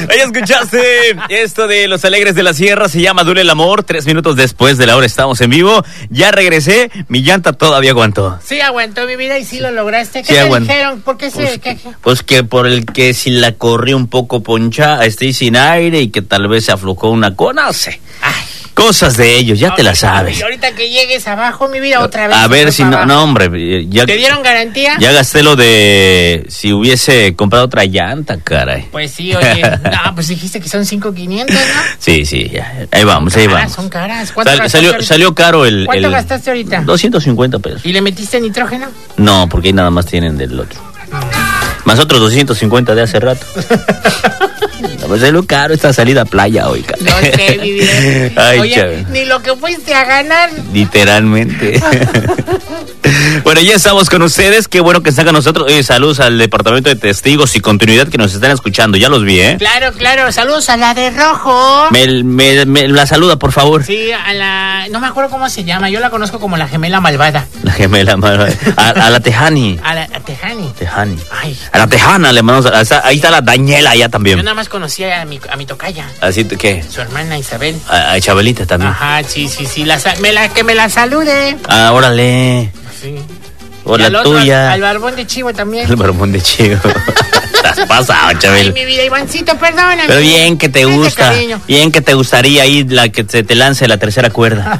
Ahí escuchaste esto de Los Alegres de la Sierra, se llama Duele el Amor. 3 minutos después de la hora estamos en vivo. Ya regresé, mi llanta todavía aguantó. Sí aguantó, mi vida, y sí lo lograste. ¿Qué sí, te dijeron? ¿Por qué se...? Pues que por el que si la corrí un poco poncha, estoy sin aire y que tal vez se aflojó una no sé. Ay. Cosas de ellos, ya te las sabes. Y ahorita que llegues abajo, mi vida, otra vez. A ver si no, hombre. Ya, ¿te dieron garantía? Ya gasté lo de si hubiese comprado otra llanta, caray. Pues sí, oye. No, pues dijiste que son 5,500, ¿no? Sí, ya. Ahí vamos. Son caras. Salió caro el... ¿Cuánto gastaste ahorita? 250 pesos. ¿Y le metiste nitrógeno? No, porque ahí nada más tienen del otro. Más otros 250 de hace rato. Pues es lo caro esta salida a playa hoy, cara. No sé, mi vida. Ay, oye, chaval. ni lo que fuiste a ganar. Literalmente. Bueno, ya estamos con ustedes. Qué bueno que están con nosotros. Saludos al Departamento de Testigos y Continuidad que nos están escuchando. Ya los vi, ¿eh? Claro. Saludos a la de rojo. Me la saluda, por favor. Sí, a la... No me acuerdo cómo se llama. Yo la conozco como la gemela malvada. La gemela malvada. A la Tejani. A la Tejani. Ay. A la Tejana le mandamos. Ahí está la Daniela allá también. Yo nada más conocía a mi tocaya. ¿Así qué? Su hermana Isabel. A Chabelita también. Ajá, sí. Que me la salude. Ah, órale. Sí. O la tuya. Al barbón de chivo también. El barbón de chivo. Estás pasado, Chabel. Ay, mi vida, Ivancito, perdóname. Pero bien que te gusta. Bien que te gustaría ahí la que se te lance la tercera cuerda.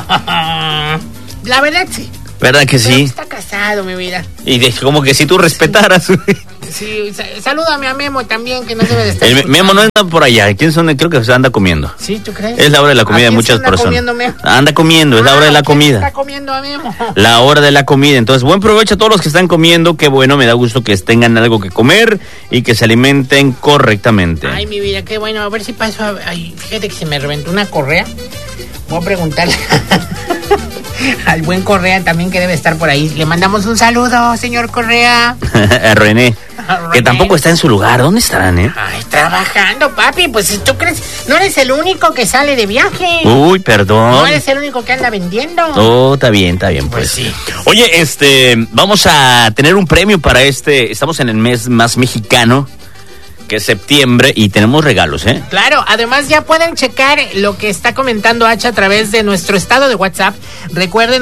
La verdad, sí. ¿Verdad que sí? Está casado, mi vida. Y como que si tú respetaras. Sí, salúdame a Memo también, que no debe de estar. Memo no anda por allá. ¿Quién son? Creo que se anda comiendo. Sí, ¿tú crees? Es la hora de la comida de muchas personas. Anda comiendo, es la hora de la comida. Está comiendo a Memo. La hora de la comida. Entonces, buen provecho a todos los que están comiendo. Qué bueno, me da gusto que tengan algo que comer y que se alimenten correctamente. Ay, mi vida, qué bueno. A ver si paso. Ay, fíjate que se me reventó una correa. Voy a preguntarle al buen Correa también, que debe estar por ahí. Le mandamos un saludo, señor Correa. A René, que tampoco está en su lugar. ¿Dónde estarán, Ay, trabajando, papi. Pues tú crees, no eres el único que sale de viaje. Uy, perdón. No eres el único que anda vendiendo. Oh, está bien, pues sí. Oye, vamos a tener un premio para estamos en el mes más mexicano, que es septiembre, y tenemos regalos, ¿eh? Claro, además ya pueden checar lo que está comentando H a través de nuestro estado de WhatsApp. Recuerden,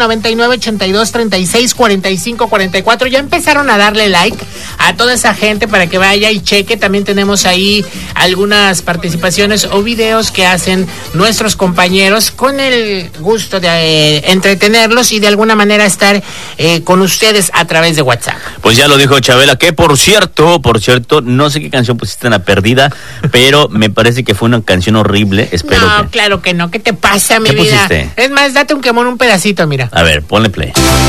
9982364544. Ya empezaron a darle like a toda esa gente para que vaya y cheque. También tenemos ahí algunas participaciones o videos que hacen nuestros compañeros con el gusto de entretenerlos y de alguna manera estar con ustedes a través de WhatsApp. Pues ya lo dijo Chabela, que por cierto, no sé qué canción pusiste en la perdida, pero me parece que fue una canción horrible. Espero no, claro que no. ¿Qué te pasa, mi vida? ¿Qué pusiste? Es más, date un quemón, un pedacito, mira. A ver, ponle play.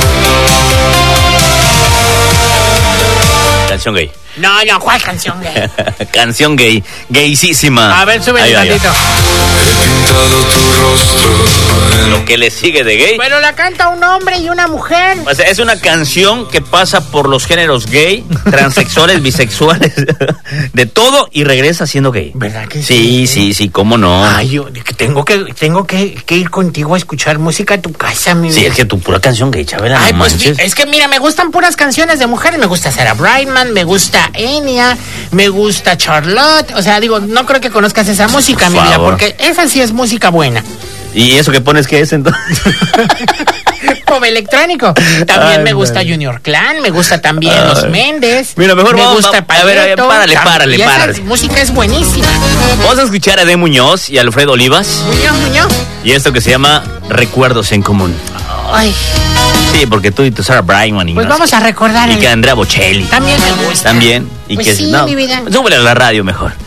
Canción gay. No, ¿cuál canción gay? Canción gay, gaysísima. A ver, súbele tantito. He pintado tu rostro. Lo que le sigue de gay. Pero la canta un hombre y una mujer. O sea, es una canción que pasa por los géneros gay, transexuales, bisexuales, de todo, y regresa siendo gay. ¿Verdad que sí? Sí, cómo no. Ay, yo tengo que ir contigo a escuchar música a tu casa, mi vida. Sí, es que tu pura canción gay, Chabela, ay, no pues manches. es que mira, me gustan puras canciones de mujeres. Me gusta Sarah Brightman, me gusta Enya, me gusta Charlotte. O sea, digo, no creo que conozcas esa música, mi vida, porque esa sí es música buena. ¿Y eso que pones qué es entonces? Pop electrónico. También me gusta Junior Clan, me gusta también Los Méndez. Mira, mejor me gusta a ver, párale. Esa música es buenísima. Vamos a escuchar a Ede Muñoz y Alfredo Olivas. Muñoz. Y esto que se llama Recuerdos en Común. Ay. Sí, porque tú y tu Sarah Brightman. Pues vamos a recordar. Y que Andrea Bocelli. También me gusta. También. Y pues que sí, no, mi vida. súbele a la radio mejor.